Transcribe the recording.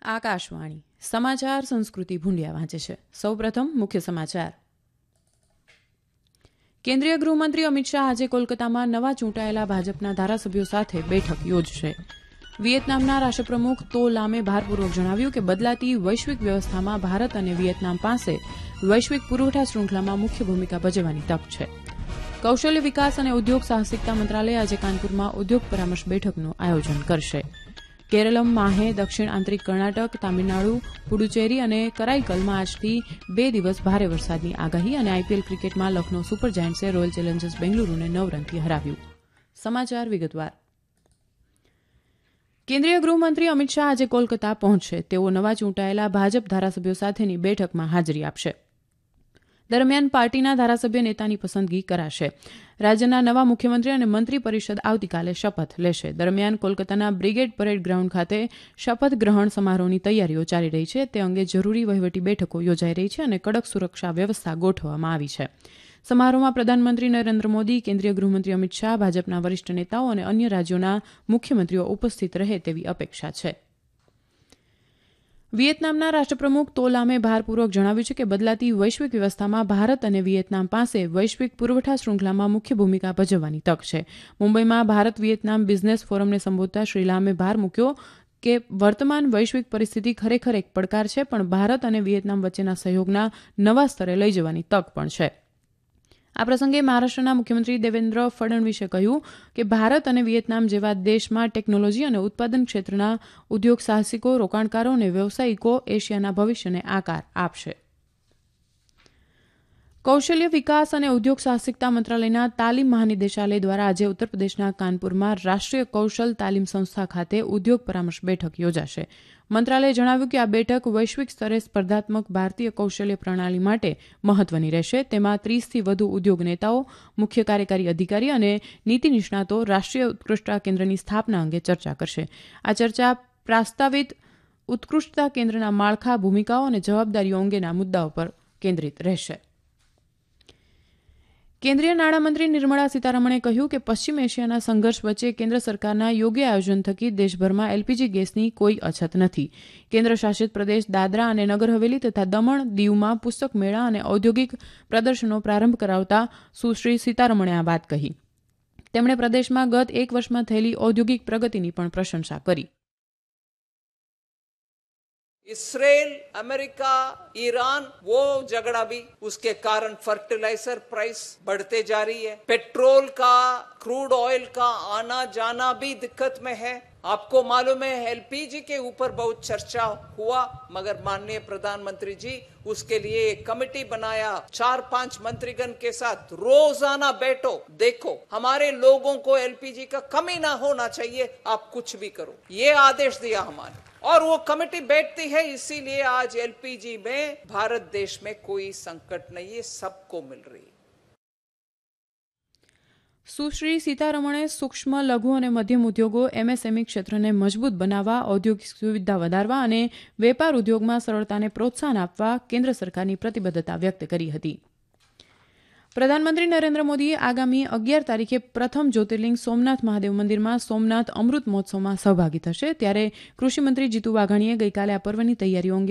આકાશવાણી સમાચાર સંસ્કૃતિ ભૂંડિયા વાંચે છે. સૌપ્રથમ મુખ્ય સમાચાર. કેન્દ્રીય ગૃહમંત્રી અમિત શાહ આજે કોલકાતામાં નવા ચૂંટાયેલા ભાજપના ધારાસભ્યો સાથે બેઠક યોજશે. વિયેતનામના રાષ્ટ્રપ્રમુખ તો લામે ભારપૂર્વક જણાવ્યું કે બદલાતી વૈશ્વિક વ્યવસ્થામાં ભારત અને વિયેતનામ પાસે વૈશ્વિક પુરવઠા શૃંખલામાં મુખ્ય ભૂમિકા ભજવવાની તક છે. કૌશલ્ય વિકાસ અને ઉદ્યોગ સાહસિકતા મંત્રાલય આજે કાનપુરમાં ઉદ્યોગ પરામર્શ બેઠકનું આયોજન કરશે. કેરળમ, માહે, દક્ષિણ આંતરિક કર્ણાટક, તામિલનાડુ, પુડુચેરી અને કરાઈકલમાં આજથી 2 દિવસ ભારે વરસાદની આગાહી અને આઈપીએલ ક્રિકેટમાં લખનૌ સુપર જાયન્ટ્સે રોયલ ચેલેન્જર્સ બેંગલુરુને 9 રનથી હરાવ્યું. સમાચાર વિગતવાર. કેન્દ્રીય ગૃહમંત્રી અમિત શાહ આજે કોલકાતા પહોંચશે. તેઓ નવા ચૂંટાયેલા ભાજપ ધારાસભ્યો સાથેની બેઠકમાં હાજરી આપશે. દરમિયાન પાર્ટીના ધારાસભ્ય નેતાની પસંદગી કરાશે. રાજ્યના નવા મુખ્યમંત્રી અને મંત્રી પરિષદ આવતીકાલે શપથ લેશે. દરમિયાન કોલકાતાના બ્રિગેડ પરેડ ગ્રાઉન્ડ ખાતે શપથ ગ્રહણ સમારોહની તૈયારીઓ ચાલી રહી છે. તે અંગે જરૂરી વહીવટી બેઠકો યોજાઈ રહી છે અને કડક સુરક્ષા વ્યવસ્થા ગોઠવવામાં આવી છે. સમારોહમાં પ્રધાનમંત્રી નરેન્દ્ર મોદી, કેન્દ્રીય ગૃહમંત્રી અમિત શાહ, ભાજપના વરિષ્ઠ નેતાઓ અને અન્ય રાજ્યોના મુખ્યમંત્રીઓ ઉપસ્થિત રહે તેવી અપેક્ષા છે. વિયેતનામના રાષ્ટ્રપ્રમુખ તો લામે ભારપૂર્વક જણાવ્યું છે કે બદલાતી વૈશ્વિક વ્યવસ્થામાં ભારત અને વિયેતનામ પાસે વૈશ્વિક પુરવઠા શૃંખલામાં મુખ્ય ભૂમિકા ભજવવાની તક છે. મુંબઈમાં ભારત વિયેતનામ બિઝનેસ ફોરમને સંબોધતા શ્રી લામે ભાર મૂક્યો કે વર્તમાન વૈશ્વિક પરિસ્થિતિ ખરેખર એક પડકાર છે, પણ ભારત અને વિયેતનામ વચ્ચેના સહયોગના નવા સ્તરે લઈ જવાની તક પણ છે. આ પ્રસંગે મહારાષ્ટ્રના મુખ્યમંત્રી દેવેન્દ્ર ફડણવીસે કહ્યું કે ભારત અને વિયેતનામ જેવા દેશમાં ટેકનોલોજી અને ઉત્પાદન ક્ષેત્રના ઉદ્યોગ સાહસિકો, રોકાણકારો અને વ્યવસાયિકો એશિયાના ભવિષ્યને આકાર આપશે. કૌશલ્ય વિકાસ અને ઉદ્યોગ સાહસિકતા મંત્રાલયના તાલીમ મહાનિદેશાલય દ્વારા આજે ઉત્તર પ્રદેશના કાનપુરમાં રાષ્ટ્રીય કૌશલ તાલીમ સંસ્થા ખાતે ઉદ્યોગ પરામર્શ બેઠક યોજાશે. મંત્રાલયે જણાવ્યું કે આ બેઠક વૈશ્વિક સ્તરે સ્પર્ધાત્મક ભારતીય કૌશલ્ય પ્રણાલી માટે મહત્વની રહેશે. તેમાં 30થી વધુ ઉદ્યોગ નેતાઓ, મુખ્ય કાર્યકારી અધિકારી અને નીતિ નિષ્ણાતો રાષ્ટ્રીય ઉત્કૃષ્ટતા કેન્દ્રની સ્થાપના અંગે ચર્ચા કરશે. આ ચર્ચા પ્રસ્તાવિત ઉત્કૃષ્ટતા કેન્દ્રના માળખા, ભૂમિકાઓ અને જવાબદારીઓ અંગેના મુદ્દાઓ પર કેન્દ્રિત રહેશે. કેન્દ્રીય નાણામંત્રી નિર્મળા સીતારમણે કહ્યું કે પશ્ચિમ એશિયાના સંઘર્ષ વચ્ચે કેન્દ્ર સરકારના યોગ્ય આયોજન થકી દેશભરમાં એલપીજી ગેસની કોઈ અછત નથી. કેન્દ્ર શાસિત પ્રદેશ દાદરા અને નગર હવેલી તથા દમણ દીવમાં પુસ્તક મેળા અને ઔદ્યોગિક પ્રદર્શનો પ્રારંભ કરાવતા સુશ્રી સીતારમણે આ વાત કહી. તેમણે પ્રદેશમાં ગત 1 વર્ષમાં થયેલી ઔદ્યોગિક પ્રગતિની પણ પ્રશંસા કરી. इसराइल, अमेरिका, ईरान, वो झगड़ा भी उसके कारण फर्टिलाइजर प्राइस बढ़ते जा रही है. पेट्रोल का, क्रूड ऑयल का आना जाना भी दिक्कत में है. आपको मालूम है एलपीजी के ऊपर बहुत चर्चा हुआ, मगर माननीय प्रधानमंत्री जी उसके लिए एक कमेटी बनाया. 4-5 मंत्रीगण के साथ रोजाना बैठो, देखो हमारे लोगों को एलपीजी का कमी ना होना चाहिए, आप कुछ भी करो, ये आदेश दिया हमारे. और वो कमेटी बैठती है, इसीलिए आज एलपीजी में भारत देश में कोई संकट नहीं है, सबको मिल रही है. સુશ્રી સીતારમણે સૂક્ષ્મ, લઘુ અને મધ્યમ ઉદ્યોગો એમએસએમઈ ક્ષેત્રને મજબૂત બનાવવા, ઔદ્યોગિક સુવિધા વધારવા અને વેપાર ઉદ્યોગમાં સરળતાને પ્રોત્સાહન આપવા કેન્દ્ર સરકારની પ્રતિબદ્ધતા વ્યક્ત કરી હતી. પ્રધાનમંત્રી નરેન્દ્ર મોદી આગામી 11 તારીખે પ્રથમ જ્યોતિર્લિંગ સોમનાથ મહાદેવ મંદિરમાં સોમનાથ અમૃત મહોત્સવમાં સહભાગી થશે. ત્યારે કૃષિમંત્રી જીતુ વાઘાણીએ ગઈકાલે આ પર્વની તૈયારીઓ અંગે